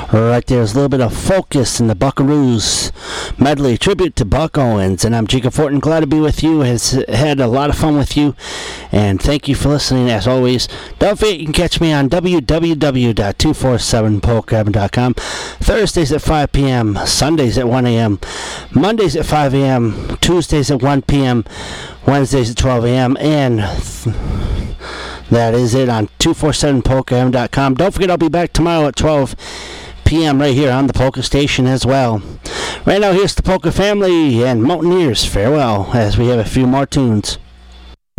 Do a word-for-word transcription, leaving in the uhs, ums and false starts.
Right there's a little bit of Focus in the Buckaroos medley, tribute to Buck Owens. And I'm Jacob Fortin, glad to be with you. Has had a lot of fun with you, and thank you for listening as always. Don't forget you can catch me on w w w dot two four seven polk cabin dot com Thursdays at five p.m., Sundays at one a.m., Mondays at five a.m., Tuesdays at one p.m., Wednesdays at twelve a.m., and th- that is it on two four seven polk cabin dot com. Don't forget I'll be back tomorrow at twelve p.m. right here on the Polka Station as well. Right now, here's the Polka family and Mountaineers. Farewell, as we have a few more tunes.